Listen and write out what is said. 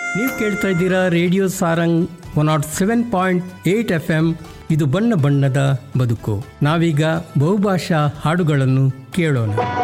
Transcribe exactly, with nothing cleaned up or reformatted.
ನೀವು ಕೇಳ್ತಾ ಇದ್ದೀರಾ radio Sarang one not seven point eight F M. ಇದು ಬಣ್ಣ ಬಣ್ಣದ ಬದುಕು. ನಾವೀಗ ಬಹುಭಾಷಾ ಹಾಡುಗಳನ್ನು ಕೇಳೋಣ.